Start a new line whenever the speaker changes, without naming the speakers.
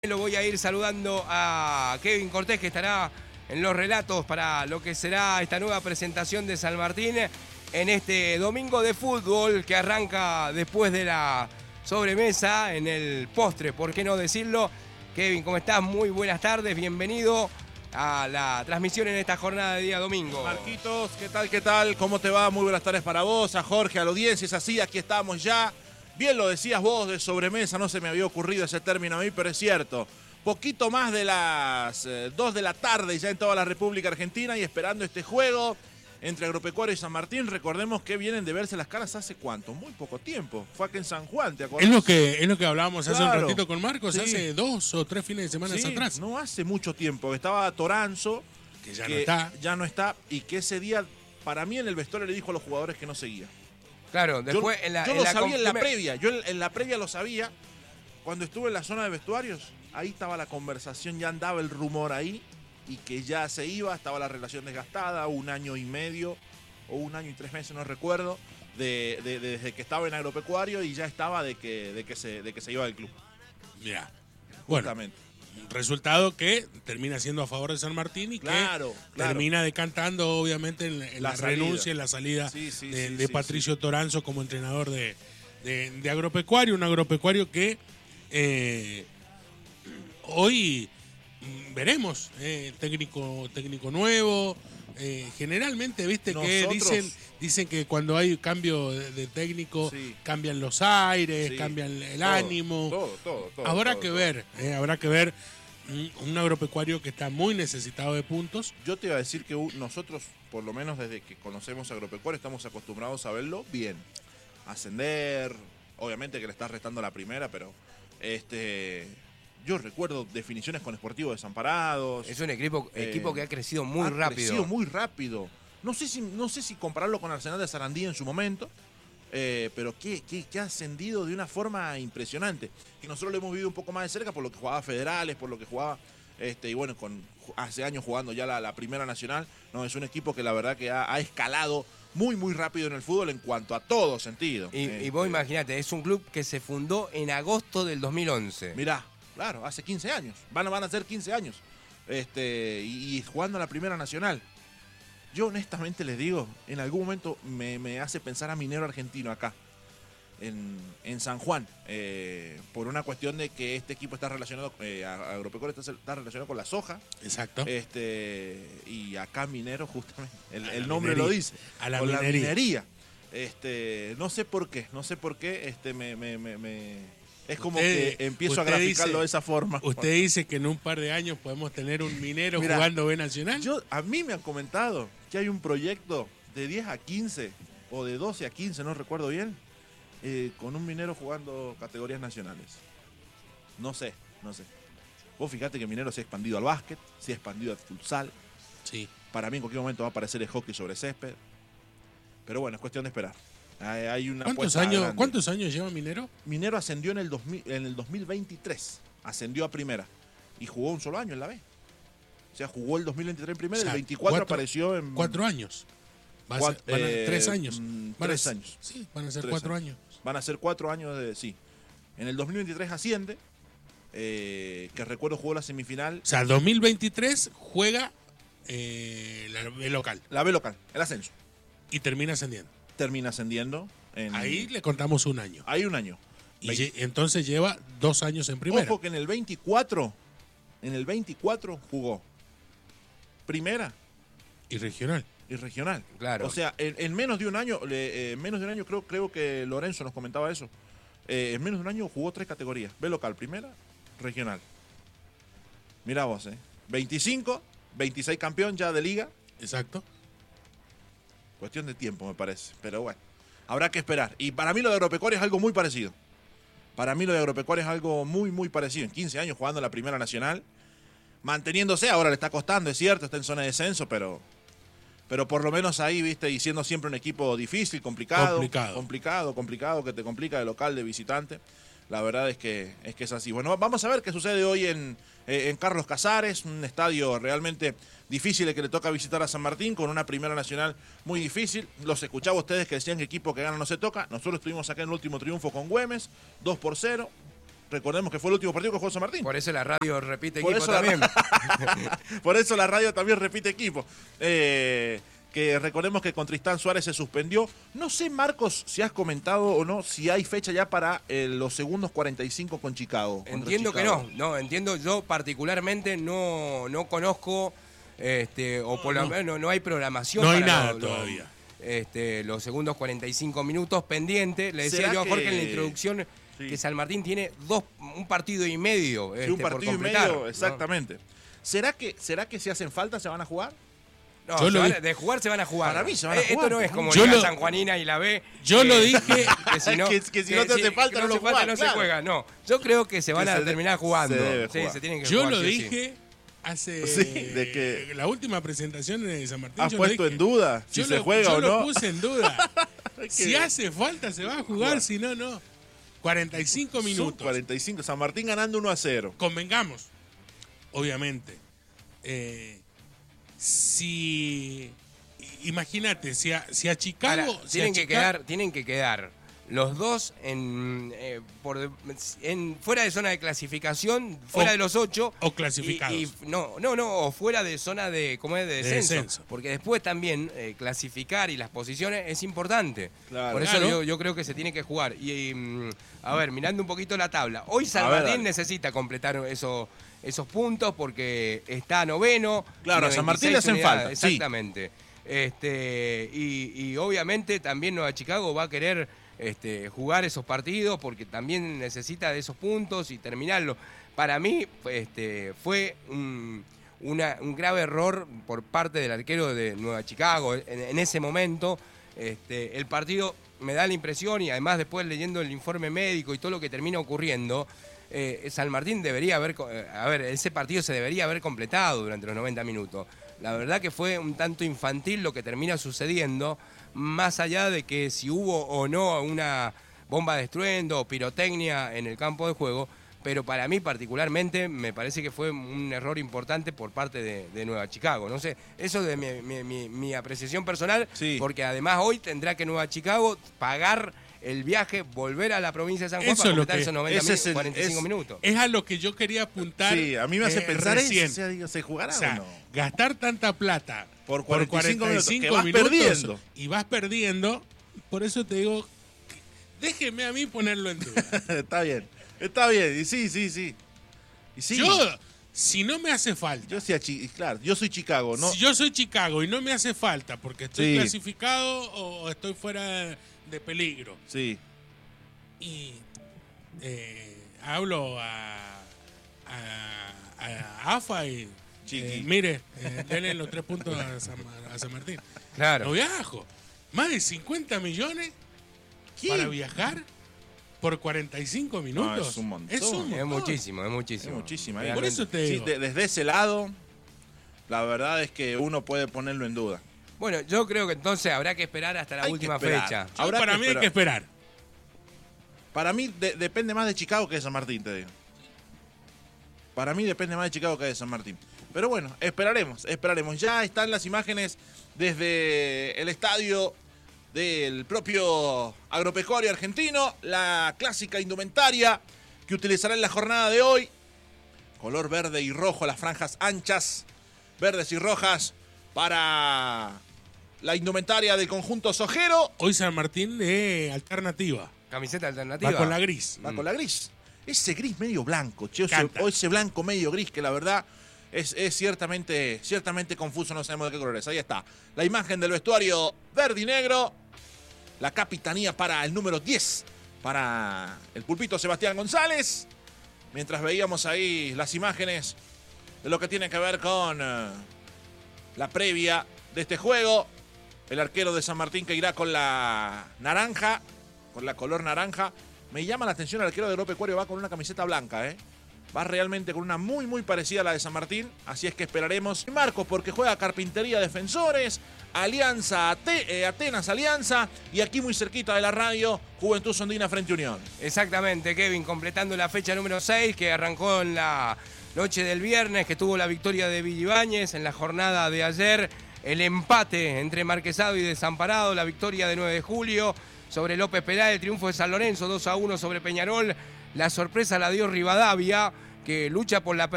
Lo voy a ir saludando a Kevin Cortés, que estará en los relatos para lo que será esta nueva presentación de San Martín en este domingo de fútbol que arranca después de la sobremesa en el postre, ¿por qué no decirlo? Kevin, ¿cómo estás? Muy buenas tardes, bienvenido a la transmisión en esta jornada de día domingo.
Marquitos, ¿qué tal? ¿Qué tal? ¿Cómo te va? Muy buenas tardes para vos, a Jorge, a la audiencia. Es así, aquí estamos ya. Bien lo decías vos de sobremesa, no se me había ocurrido ese término a mí, pero es cierto. Poquito más de las 2 de la tarde ya en toda la República Argentina y esperando este juego entre Agropecuario y San Martín. Recordemos que vienen de verse las caras hace cuánto, muy poco tiempo. Fue aquí en San Juan, ¿te acuerdas?
Es lo que hablábamos hace un ratito con Marcos,
sí.
Hace 2 o 3 fines de semana atrás.
No hace mucho tiempo. Estaba Toranzo,
que ya no está,
y que ese día, para mí en el vestuario le dijo a los jugadores que no seguía.
Claro, después
yo lo sabía en la previa, yo en la previa lo sabía. Cuando estuve en la zona de vestuarios, ahí estaba la conversación, ya andaba el rumor ahí, y que ya se iba, estaba la relación desgastada, 1 año y medio, o 1 año y 3 meses, no recuerdo, desde que estaba en Agropecuario, y ya estaba de que se iba del club.
Mira,
justamente.
Bueno, resultado que termina siendo a favor de San Martín y
claro.
termina decantando obviamente en la renuncia, en la salida de Patricio Toranzo como entrenador de Agropecuario, un Agropecuario que hoy veremos técnico nuevo. Generalmente viste que dicen que cuando hay cambio de técnico cambian los aires, cambian el ánimo.
Todo,
habrá que ver un Agropecuario que está muy necesitado de puntos.
Yo te iba a decir que nosotros, por lo menos desde que conocemos Agropecuario, estamos acostumbrados a verlo bien. Ascender, obviamente que le estás restando la primera, pero yo recuerdo definiciones con Sportivo Desamparados.
Es un equipo que ha crecido muy rápido.
Ha crecido muy rápido. No sé si compararlo con Arsenal de Sarandí en su momento, pero que ha ascendido de una forma impresionante. Que nosotros lo hemos vivido un poco más de cerca por lo que jugaba Federales, por lo que jugaba, y bueno, hace años jugando ya la Primera Nacional. No, es un equipo que la verdad que ha escalado muy, muy rápido en el fútbol en cuanto a todo sentido.
Y vos imaginate, es un club que se fundó en agosto del 2011.
Mirá, claro, hace 15 años. Van a ser 15 años. Y jugando a la Primera Nacional. Yo honestamente les digo, en algún momento me hace pensar a Minero Argentino acá, en San Juan, por una cuestión de que este equipo está relacionado, Agropecuario está relacionado con la soja.
Exacto.
Y acá Minero, justamente, el nombre lo dice, con la minería. No sé por qué, es como que empiezo a graficarlo de esa forma.
Usted dice que en un par de años podemos tener un Minero jugando B Nacional.
A mí me han comentado que hay un proyecto de 10 a 15 o de 12 a 15, no recuerdo bien, con un Minero jugando categorías nacionales. No sé. Vos fíjate que Minero se ha expandido al básquet, se ha expandido al futsal.
Sí.
Para mí en cualquier momento va a aparecer el hockey sobre césped. Pero bueno, es cuestión de esperar. Hay una
¿Cuántos años lleva Minero?
Minero ascendió en el 2023. Ascendió a primera. Y jugó un solo año en la B. O sea, jugó el 2023 en primera, el 24 apareció en...
4 años. Van a 3 años.
3 años.
Sí, van a ser 4 años.
Van a ser 4 años sí. En el 2023 asciende, que recuerdo jugó la semifinal.
O sea, 2023 juega la B local.
La B local, el ascenso.
Y termina ascendiendo.
Ahí
le contamos un año.
Hay un año.
Y entonces lleva 2 años en primera.
Ojo que en el 24 jugó primera
y regional.
Claro.
O sea, en menos de un año, creo que Lorenzo nos comentaba eso. En menos de un año jugó 3 categorías. B local, primera, regional. Mirá vos, 25, 26 campeón ya de liga.
Exacto.
Cuestión de tiempo, me parece. Pero bueno, habrá que esperar. Y para mí lo de Agropecuario es algo muy parecido. En 15 años jugando en la Primera Nacional, manteniéndose, ahora le está costando, es cierto, está en zona de descenso, pero por lo menos ahí, viste, y siendo siempre un equipo difícil, complicado, que te complica de local, de visitante. La verdad es que es así. Bueno, vamos a ver qué sucede hoy en Carlos Casares, un estadio realmente difícil el que le toca visitar a San Martín, con una Primera Nacional muy difícil. Los escuchaba ustedes que decían que equipo que gana no se toca. Nosotros estuvimos acá en el último triunfo con Güemes, 2-0. Recordemos que fue el último partido que jugó San Martín.
Por eso la radio repite equipo también.
Por eso la radio también repite equipo. Que recordemos que con Tristán Suárez se suspendió. No sé, Marcos, si has comentado o no, si hay fecha ya para los segundos 45 con Chicago.
Entiendo Chicago. Que no, entiendo, yo particularmente no conozco, o por lo menos no hay programación.
No hay nada todavía.
Los segundos 45 minutos pendientes. Le decía yo a Jorge en la introducción que San Martín tiene un partido y medio
un partido por completar, y medio, exactamente. ¿No? ¿Será que si hacen falta se van a jugar?
No, de jugar se van a jugar.
Para mí se van a jugar.
Esto no es como la San Juanina y la B.
Yo lo dije.
Que si no te hace falta, no
se juega. No, yo creo que se van a terminar jugando. Se tienen que
yo
jugar.
Yo lo dije hace.
De que
la última presentación de San Martín.
¿Has puesto en duda si se juega o no?
Yo lo puse en duda. Si hace falta, se va a jugar. Si no, no. 45 minutos.
45. San Martín ganando 1-0.
Convengamos, obviamente. Imagínate, si a Chicago.
Ahora, tienen que quedar los dos fuera de zona de clasificación, fuera de los 8.
O clasificados.
O fuera de zona de descenso. Porque después también clasificar y las posiciones es importante. Claro. Por eso yo creo que se tiene que jugar. Y a ver, mirando un poquito la tabla. Hoy San Martín necesita completar esos puntos porque está noveno.
Claro, a San Martín le hacen falta.
Exactamente. Sí. Y obviamente también Nueva Chicago va a querer jugar esos partidos porque también necesita de esos puntos y terminarlo. Para mí fue un grave error por parte del arquero de Nueva Chicago en ese momento. El partido me da la impresión, y además después leyendo el informe médico y todo lo que termina ocurriendo, San Martín debería ese partido se debería haber completado durante los 90 minutos. La verdad que fue un tanto infantil lo que termina sucediendo, más allá de que si hubo o no una bomba de estruendo o pirotecnia en el campo de juego, pero para mí particularmente me parece que fue un error importante por parte de Nueva Chicago. No sé, eso de mi apreciación personal, sí. Porque además hoy tendrá que Nueva Chicago pagar el viaje, volver a la provincia de San Juan para completar esos 45 minutos.
Es a lo que yo quería apuntar.
Sí, a mí me hace pensar eso. ¿Se jugará o no?
Gastar tanta plata
por 45 minutos, que vas
minutos
perdiendo.
Y vas perdiendo, por eso te digo, déjeme a mí ponerlo en duda.
Está bien. Y sí.
Yo, si no me hace falta.
Yo soy Chicago, ¿no?
Si yo soy Chicago y no me hace falta porque estoy clasificado o estoy fuera de peligro.
Sí.
Y hablo a AFA y mire, denle los 3 puntos a San Martín.
Claro.
Lo viajo. Más de 50 millones para viajar por 45 minutos.
No, es un montón.
Es muchísimo.
Por eso te digo. Sí, desde ese lado, la verdad es que uno puede ponerlo en duda.
Bueno, yo creo que entonces habrá que esperar hasta la última fecha.
Para mí hay que esperar.
Para mí depende más de Chicago que de San Martín, te digo. Para mí depende más de Chicago que de San Martín. Pero bueno, esperaremos. Ya están las imágenes desde el estadio del propio Agropecuario Argentino. La clásica indumentaria que utilizará en la jornada de hoy. Color verde y rojo, las franjas anchas, verdes y rojas para la indumentaria del conjunto sojero.
Hoy San Martín de alternativa.
Camiseta alternativa.
Va con la gris.
Ese gris medio blanco, o ese blanco medio gris que la verdad es ciertamente confuso, no sabemos de qué color es. Ahí está. La imagen del vestuario verde y negro. La capitanía para el número 10, para el pulpito Sebastián González. Mientras veíamos ahí las imágenes de lo que tiene que ver con la previa de este juego. El arquero de San Martín que irá con la naranja, con la color naranja. Me llama la atención el arquero de Agropecuario, va con una camiseta blanca, Va realmente con una muy, muy parecida a la de San Martín. Así es que esperaremos. Marcos, porque juega Carpintería Defensores, Alianza, Atenas Alianza. Y aquí muy cerquita de la radio, Juventud Sondina frente a Unión.
Exactamente, Kevin, completando la fecha número 6 que arrancó en la noche del viernes, que tuvo la victoria de Villa Ibáñez. En la jornada de ayer, el empate entre Marquesado y Desamparado. La victoria de 9 de julio sobre López Peral, el triunfo de San Lorenzo 2-1 sobre Peñarol. La sorpresa la dio Rivadavia, que lucha por la